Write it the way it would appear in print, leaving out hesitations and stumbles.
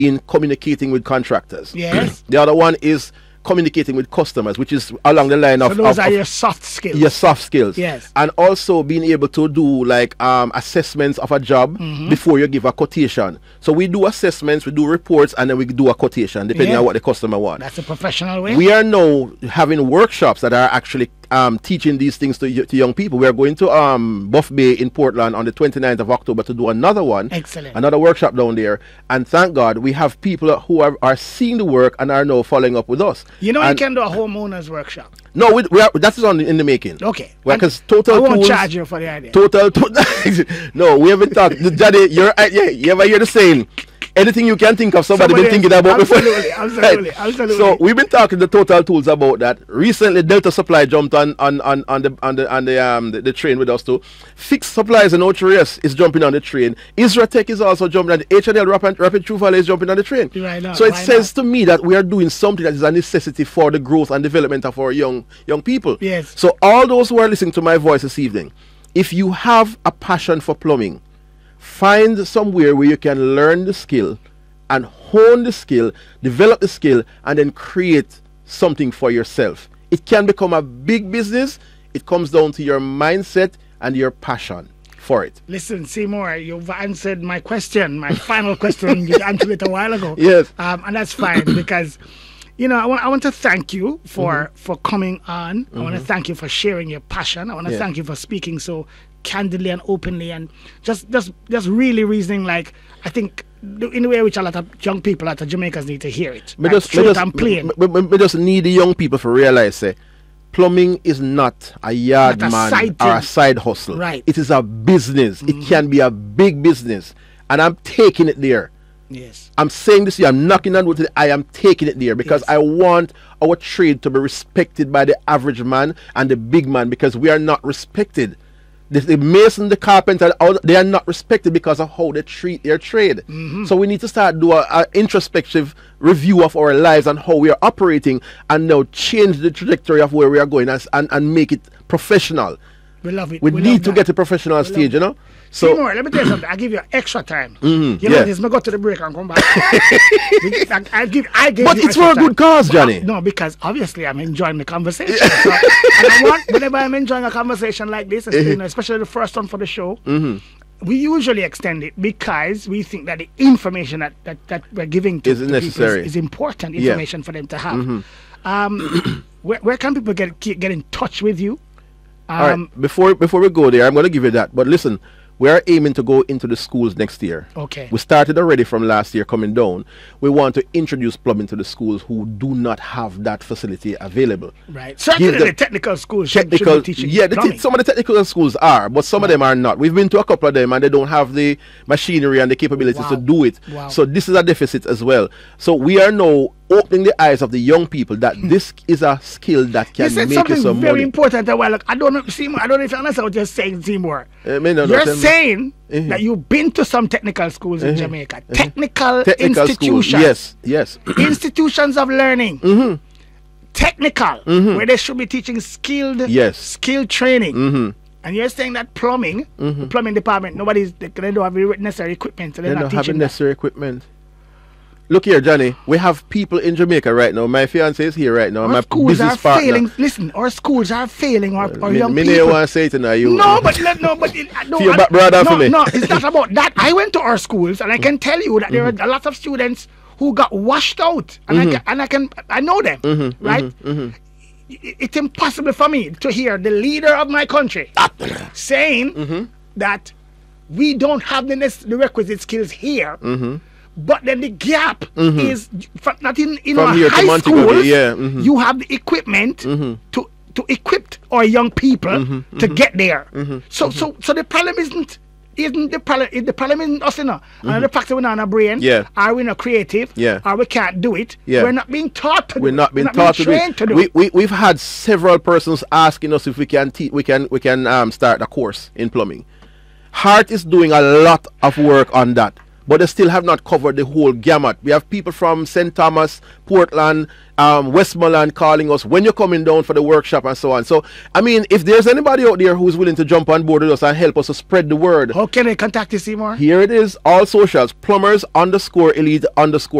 in communicating with contractors. Yes. The other one is communicating with customers, which is along the line of... So those are your soft skills. Your soft skills. Yes. And also being able to do like assessments of a job before you give a quotation. So we do assessments, we do reports, and then we do a quotation depending on what the customer wants. That's a professional way. We are now having workshops that are actually teaching these things to young people. We are going to Buff Bay in Portland on the 29th of October to do another one. Excellent. Another workshop down there. And thank God we have people who are seeing the work and are now following up with us. You know, you can do a homeowners workshop. No, that is in the making. Okay. Because Total I won't Tools, charge you for the idea. No, we haven't talked. Daddy, you ever hear the saying? Anything you can think of, somebody been thinking about before. Absolutely. So we've been talking to Total Tools about that. Recently, Delta Supply jumped on the train with us too. Fixed Supplies and Otrius is jumping on the train. Isratech is also jumping on the H&L Rapid True Valley is jumping on the train. Right now, so it says to me that we are doing something that is a necessity for the growth and development of our young people. Yes. So all those who are listening to my voice this evening, if you have a passion for plumbing, find somewhere where you can learn the skill and hone the skill, develop the skill, and then create something for yourself. It can become a big business. It comes down to your mindset and your passion for it. Listen, Seymour, you've answered my question, my final question. You answered it a while ago. Yes. And that's fine because, you know, I want to thank you for coming on. I want to thank you for sharing your passion. I want to thank you for speaking so candidly and openly and just really reasoning like I think in the way which a lot of young people out of Jamaicans need to hear it. We just need the young people to realize plumbing is not a yard man or a side hustle. Right. It is a business. It can be a big business. And I'm taking it there. Yes. I'm saying this here, I'm knocking on wood. I am taking it there because I want our trade to be respected by the average man and the big man because we are not respected. The mason, the carpenter, they are not respected because of how they treat their trade. So we need to start do an introspective review of our lives and how we are operating and now change the trajectory of where we are going and make it professional. We love it. We need to get to professional stage, you know? So, Seymour, let me tell you something. I give you extra time. You know this. Me go to the break and come back. I give but it's for a good cause, Johnny. No, because obviously I'm enjoying the conversation. So, and I want, whenever I'm enjoying a conversation like this, especially the first one for the show, we usually extend it because we think that the information that we're giving to is necessary. Is important information for them to have. Where can people get in touch with you? All right, before we go there, I'm going to give you that. But listen, we are aiming to go into the schools next year. Okay. We started already from last year coming down. We want to introduce plumbing to the schools who do not have that facility available. Right. Certainly the technical schools should be teaching plumbing. Some of the technical schools are, but some of them are not. We've been to a couple of them and they don't have the machinery and the capabilities to do it. So this is a deficit as well. So we are now opening the eyes of the young people that this is a skill that can make you some money. Something very important. Look, I don't know, Seymour, I don't know if you understand what you're saying, Seymour. You're saying that you've been to some technical schools in Jamaica. Technical institutions. Yes. Institutions of learning. Technical, where they should be teaching skilled training. And you're saying that plumbing, the plumbing department, they don't have the necessary equipment. So they're not teaching necessary equipment. Look here, Johnny. We have people in Jamaica right now. My fiance is here right now. My business partner. Failing. Listen, our schools are failing. Our young people. I want to say it to you. No, but for me. No, it's not about that. I went to our schools, and I can tell you that there are a lot of students who got washed out, and I know them, right? It's impossible for me to hear the leader of my country saying that we don't have the requisite skills here. But then the gap is not in our high schools. You have the equipment to equip our young people to get there. So the problem isn't the problem isn't us, you know. And the fact that we're not on a brain, are we not creative, or we can't do it. We're not being taught to do it. We're not being taught to do it. We've had several persons asking us if we can start a course in plumbing. Heart is doing a lot of work on that. but they still have not covered the whole gamut. We have people from St. Thomas, Portland, Westmoreland calling us when you're coming down for the workshop and so on. So, I mean, if there's anybody out there who's willing to jump on board with us and help us to spread the word. How can they contact you, Seymour? Here it is, all socials, plumbers_elite_.